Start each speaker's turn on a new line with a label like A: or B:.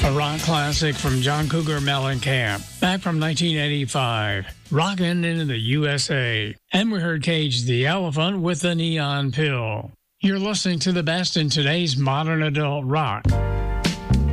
A: A rock classic from John Cougar Mellencamp, back from 1985, Rockin' in the USA. And we heard Cage the Elephant with the Neon Pill. You're listening to the best in today's modern adult rock.